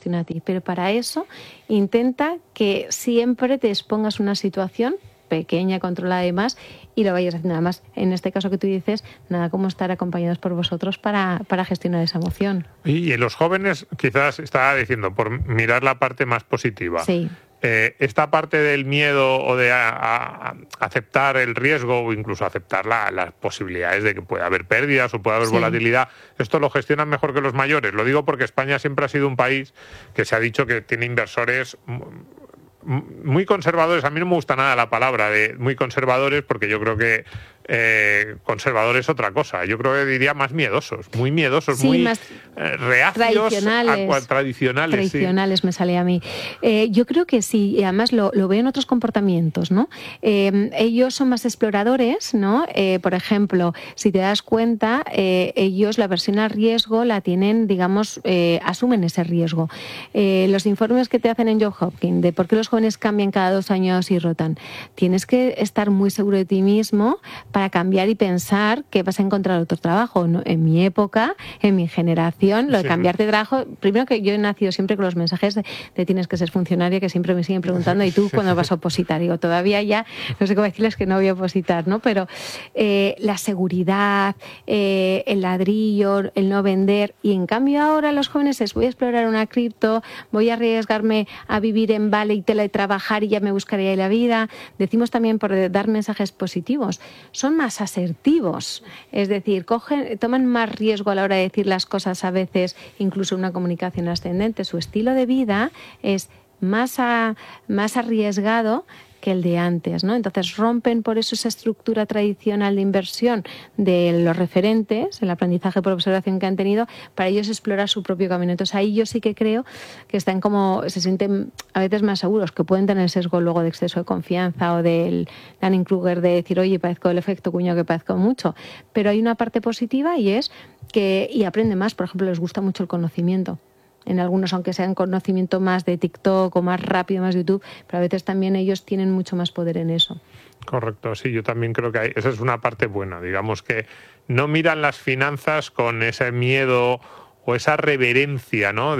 gestione a ti. Pero para eso intenta que siempre te expongas a una situación pequeña, controlada y más, y lo vayas haciendo. Además, en este caso que tú dices, nada como estar acompañados por vosotros para gestionar esa emoción. Y en los jóvenes, quizás estaba diciendo, por mirar la parte más positiva. Sí. Esta parte del miedo o de aceptar el riesgo o incluso aceptar las posibilidades de que pueda haber pérdidas o pueda haber volatilidad, esto lo gestionan mejor que los mayores. Lo digo porque España siempre ha sido un país que se ha dicho que tiene inversores muy conservadores. A mí no me gusta nada la palabra de muy conservadores, porque yo creo que conservador es otra cosa. Yo creo que diría más miedosos, muy miedosos, sí, muy más reacios, tradicionales, me sale a mí. Yo creo que sí, y además lo veo en otros comportamientos, ¿no? Ellos son más exploradores, ¿no? Por ejemplo, si te das cuenta, ellos la aversión al riesgo la tienen, digamos, asumen ese riesgo. Los informes que te hacen en Johns Hopkins de por qué los jóvenes cambian cada 2 años y rotan, tienes que estar muy seguro de ti mismo para cambiar y pensar que vas a encontrar otro trabajo, ¿no? En mi época, en mi generación, lo de cambiarte de trabajo, primero que yo he nacido siempre con los mensajes de tienes que ser funcionaria, que siempre me siguen preguntando, ¿y tú cuándo vas a opositar? Digo, todavía ya, no sé cómo decirles que no voy a opositar, ¿no? Pero la seguridad, el ladrillo, el no vender, y en cambio ahora los jóvenes es, voy a explorar una cripto, voy a arriesgarme a vivir en Vale y teletrabajar y ya me buscaré ahí la vida. Decimos también por dar mensajes positivos, son más asertivos, es decir, toman más riesgo a la hora de decir las cosas a veces, incluso una comunicación ascendente. Su estilo de vida es más arriesgado que el de antes, ¿no? Entonces rompen por eso esa estructura tradicional de inversión de los referentes, el aprendizaje por observación que han tenido, para ellos explorar su propio camino. Entonces ahí yo sí que creo que se sienten a veces más seguros, que pueden tener sesgo luego de exceso de confianza o del Dunning-Kruger de decir, oye, parezco el efecto cuñado, que parezco mucho. Pero hay una parte positiva y es que aprenden más. Por ejemplo, les gusta mucho el conocimiento. En algunos, aunque sean conocimiento más de TikTok o más rápido, más de YouTube, pero a veces también ellos tienen mucho más poder en eso. Correcto, sí, yo también creo que esa es una parte buena, digamos que no miran las finanzas con ese miedo o esa reverencia, ¿no?,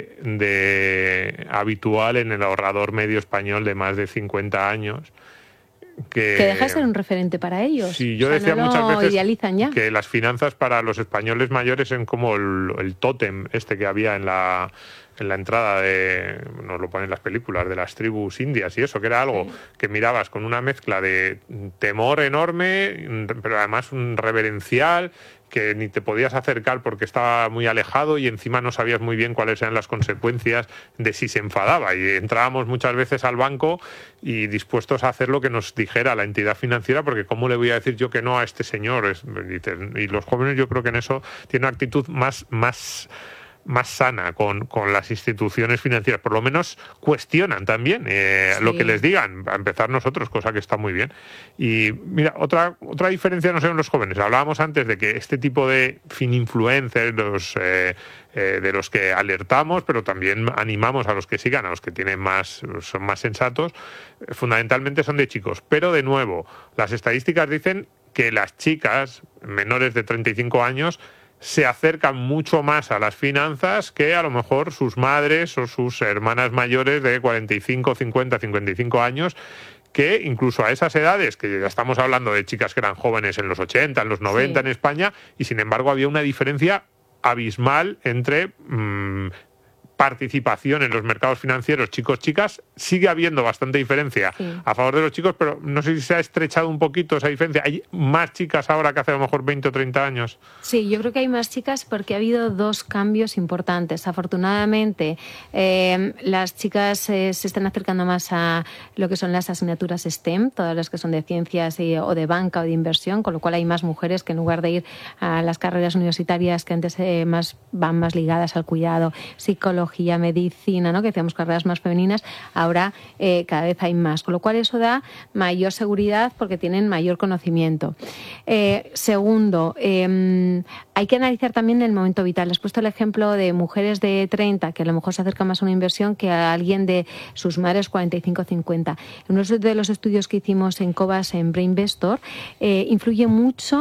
de habitual en el ahorrador medio español de más de 50 años. Que deja de ser un referente para ellos. Sí, yo decía muchas veces idealizan ya. Que las finanzas para los españoles mayores son como el tótem que había en la entrada nos lo ponen las películas, de las tribus indias y eso, que era algo que mirabas con una mezcla de temor enorme, pero además un reverencial, que ni te podías acercar porque estaba muy alejado y encima no sabías muy bien cuáles eran las consecuencias de si se enfadaba. Y entrábamos muchas veces al banco y dispuestos a hacer lo que nos dijera la entidad financiera, porque ¿cómo le voy a decir yo que no a este señor? Y los jóvenes, yo creo que en eso tienen una actitud más sana con las instituciones financieras. Por lo menos cuestionan también lo que les digan, a empezar nosotros, cosa que está muy bien. Y mira, otra diferencia, no sé, en los jóvenes. Hablábamos antes de que este tipo de influencers, de los que alertamos, pero también animamos a los que sigan, a los que son más sensatos, fundamentalmente son de chicos. Pero de nuevo, las estadísticas dicen que las chicas menores de 35 años se acercan mucho más a las finanzas que a lo mejor sus madres o sus hermanas mayores de 45, 50, 55 años, que incluso a esas edades, que ya estamos hablando de chicas que eran jóvenes en los 80, en los 90 en España, y sin embargo había una diferencia abismal entre participación en los mercados financieros chicos-chicas. Sigue habiendo bastante diferencia a favor de los chicos, pero no sé si se ha estrechado un poquito esa diferencia. ¿Hay más chicas ahora que hace a lo mejor 20 o 30 años? Sí, yo creo que hay más chicas porque ha habido 2 cambios importantes. Afortunadamente, las chicas se están acercando más a lo que son las asignaturas STEM, todas las que son de ciencias o de banca o de inversión, con lo cual hay más mujeres que en lugar de ir a las carreras universitarias que antes van más ligadas al cuidado, psicología, medicina, ¿no?, que decíamos carreras más femeninas, ahora cada vez hay más, con lo cual eso da mayor seguridad porque tienen mayor conocimiento. Segundo, hay que analizar también el momento vital. Has puesto el ejemplo de mujeres de 30 que a lo mejor se acercan más a una inversión que a alguien de sus madres 45 o 50. En uno de los estudios que hicimos en Cobas, en Brainvestor, influye mucho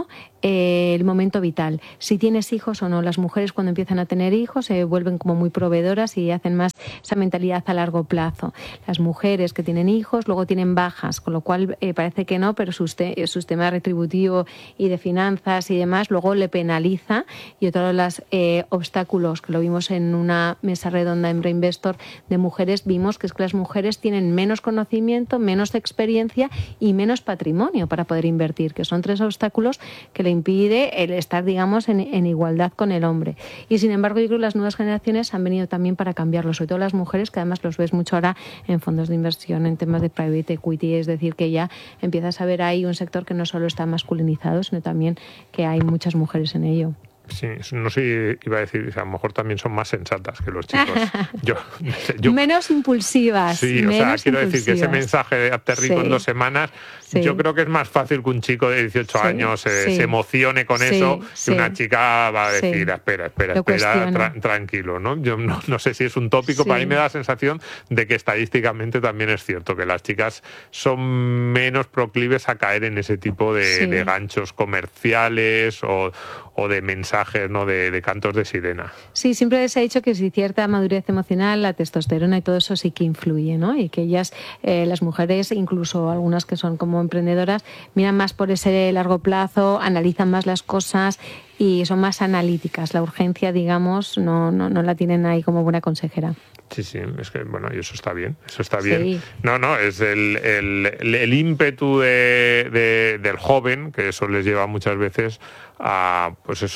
el momento vital. Si tienes hijos o no. Las mujeres cuando empiezan a tener hijos se vuelven como muy proveedoras y hacen más esa mentalidad a largo plazo. Las mujeres que tienen hijos luego tienen bajas, con lo cual parece que no, pero su sistema retributivo y de finanzas y demás luego le penaliza. Y otro de los obstáculos que lo vimos en una mesa redonda en Brainvestor de mujeres, vimos que es que las mujeres tienen menos conocimiento, menos experiencia y menos patrimonio para poder invertir, que son 3 obstáculos que le impide el estar, digamos, en igualdad con el hombre. Y sin embargo, yo creo que las nuevas generaciones han venido también para cambiarlo, sobre todo las mujeres, que además los ves mucho ahora en fondos de inversión, en temas de private equity, es decir, que ya empiezas a ver ahí un sector que no solo está masculinizado, sino también que hay muchas mujeres en ello. Sí, no sé, iba a decir, a lo mejor también son más sensatas que los chicos. Yo menos impulsivas. Sí, menos o sea, quiero decir que ese mensaje de aterrizo en 2 semanas, yo creo que es más fácil que un chico de 18 años se emocione con eso, que una chica va a decir, espera, tranquilo, ¿no? Yo no sé si es un tópico, para mí me da la sensación de que estadísticamente también es cierto, que las chicas son menos proclives a caer en ese tipo de ganchos comerciales o de mensajes, ¿no? de cantos de sirena. Sí, siempre se ha dicho que si cierta madurez emocional, la testosterona y todo eso sí que influye, ¿no? Y que ellas, las mujeres, incluso algunas que son como emprendedoras, miran más por ese largo plazo, analizan más las cosas y son más analíticas. La urgencia, digamos, no la tienen ahí como buena consejera. Sí, es que, bueno, y eso está bien. No, es el ímpetu del joven, que eso les lleva muchas veces a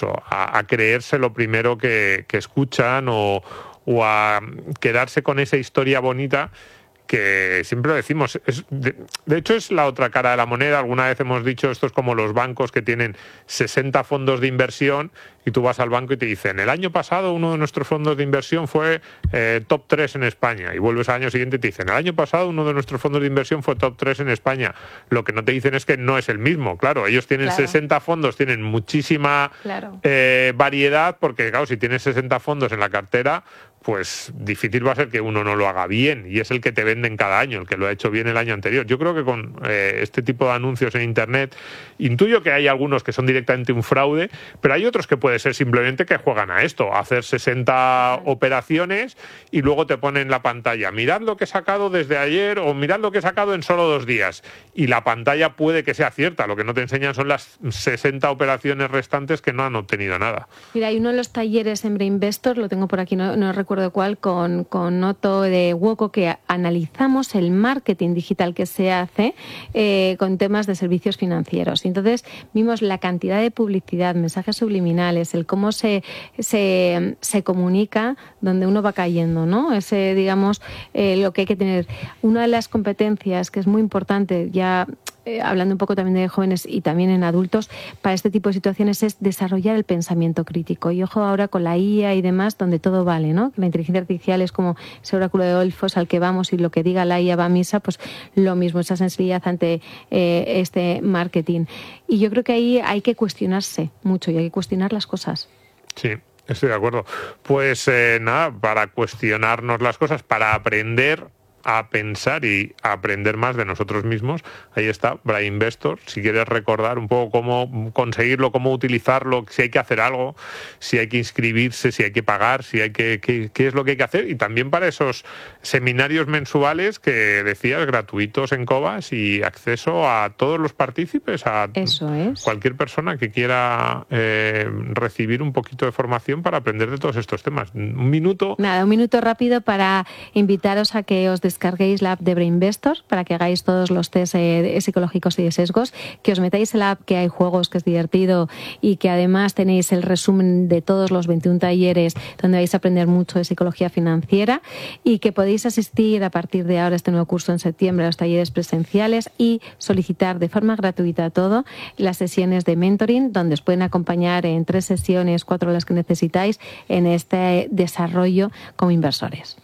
creerse lo primero que escuchan o a quedarse con esa historia bonita que siempre lo decimos, de hecho es la otra cara de la moneda. Alguna vez hemos dicho, esto es como los bancos que tienen 60 fondos de inversión y tú vas al banco y te dicen, el año pasado uno de nuestros fondos de inversión fue top 3 en España, y vuelves al año siguiente y te dicen, el año pasado uno de nuestros fondos de inversión fue top 3 en España. Lo que no te dicen es que no es el mismo, claro, ellos tienen 60 fondos, tienen muchísima variedad, porque claro, si tienes 60 fondos en la cartera, pues difícil va a ser que uno no lo haga bien, y es el que te venden cada año, el que lo ha hecho bien el año anterior. Yo creo que con este tipo de anuncios en Internet, intuyo que hay algunos que son directamente un fraude, pero hay otros que puede ser simplemente que juegan a esto, a hacer 60 operaciones y luego te ponen en la pantalla, mirad lo que he sacado desde ayer o mirad lo que he sacado en solo 2 días. Y la pantalla puede que sea cierta, lo que no te enseñan son las 60 operaciones restantes que no han obtenido nada. Mira, hay uno de los talleres en Brainvestor, lo tengo por aquí, no recuerdo cuál, con Otto de Woco, que analizamos el marketing digital que se hace con temas de servicios financieros. Y entonces vimos la cantidad de publicidad, mensajes subliminales, el cómo se comunica, donde uno va cayendo, ¿no? Ese, digamos, lo que hay que tener. Una de las competencias que es muy importante, ya hablando un poco también de jóvenes y también en adultos, para este tipo de situaciones es desarrollar el pensamiento crítico. Y ojo ahora con la IA y demás, donde todo vale, ¿no? La inteligencia artificial es como ese oráculo de Delfos al que vamos y lo que diga la IA va a misa, pues lo mismo, esa sensibilidad ante este marketing. Y yo creo que ahí hay que cuestionarse mucho y hay que cuestionar las cosas. Sí. Estoy de acuerdo. Pues nada, para cuestionarnos las cosas, para aprender a pensar y a aprender más de nosotros mismos, ahí está Brainvestor. Si quieres recordar un poco cómo conseguirlo, cómo utilizarlo, si hay que hacer algo, si hay que inscribirse, si hay que pagar, si hay qué es lo que hay que hacer, y también para esos seminarios mensuales que decías, gratuitos en Cobas y acceso a todos los partícipes, a cualquier persona que quiera recibir un poquito de formación para aprender de todos estos temas. Un minuto rápido para invitaros a que os descarguéis la app de Brainvestor para que hagáis todos los test psicológicos y de sesgos, que os metáis en la app, que hay juegos, que es divertido, y que además tenéis el resumen de todos los 21 talleres donde vais a aprender mucho de psicología financiera, y que podéis asistir a partir de ahora este nuevo curso en septiembre a los talleres presenciales y solicitar de forma gratuita todo las sesiones de mentoring, donde os pueden acompañar en 3 sesiones, 4 las que necesitáis en este desarrollo como inversores.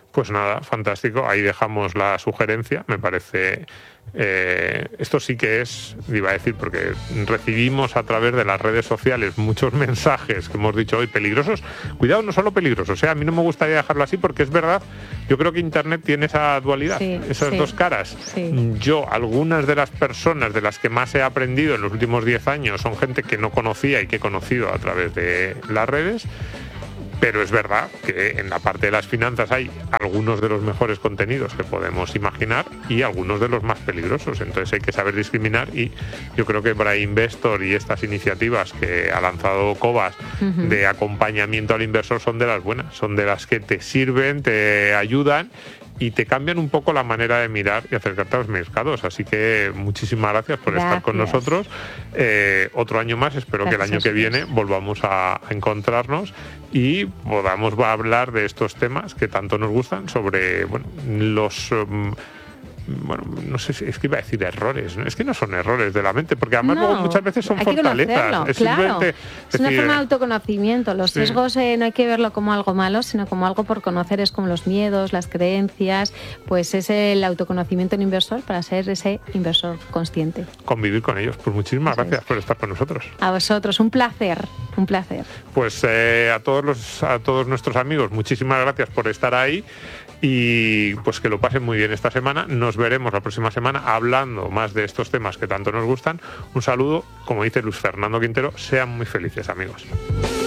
Pues nada, fantástico. Ahí dejamos la sugerencia. Me parece... esto sí que es, iba a decir, porque recibimos a través de las redes sociales muchos mensajes que hemos dicho hoy peligrosos. Cuidado, no solo peligrosos, a mí no me gustaría dejarlo así porque es verdad, yo creo que Internet tiene esa dualidad, esas dos caras. Yo, algunas de las personas de las que más he aprendido en los últimos 10 años son gente que no conocía y que he conocido a través de las redes. Pero es verdad que en la parte de las finanzas hay algunos de los mejores contenidos que podemos imaginar y algunos de los más peligrosos. Entonces hay que saber discriminar y yo creo que Brainvestor y estas iniciativas que ha lanzado Cobas de acompañamiento al inversor son de las buenas, son de las que te sirven, te ayudan y te cambian un poco la manera de mirar y acercarte a los mercados. Así que muchísimas gracias por estar con nosotros. Otro año más, espero que el año que viene volvamos a encontrarnos y podamos hablar de estos temas que tanto nos gustan, sobre los... no sé si es que iba a decir errores, ¿no? Es que no son errores de la mente, porque además luego muchas veces son fortalezas. Es una forma de autoconocimiento. Los sesgos no hay que verlo como algo malo, sino como algo por conocer. Es como los miedos, las creencias, pues es el autoconocimiento en inversor para ser ese inversor consciente. Convivir con ellos. Pues muchísimas gracias por estar con nosotros. A vosotros, un placer. Pues a todos nuestros amigos, muchísimas gracias por estar ahí. Y pues que lo pasen muy bien esta semana. Nos veremos la próxima semana hablando más de estos temas que tanto nos gustan. Un saludo, como dice Luis Fernando Quintero, sean muy felices, amigos.